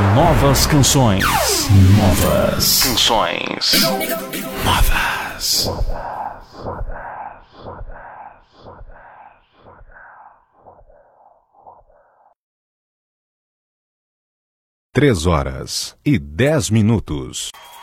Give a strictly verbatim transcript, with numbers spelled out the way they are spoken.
Novas canções. Novas canções. Novas. Três horas e dez minutos.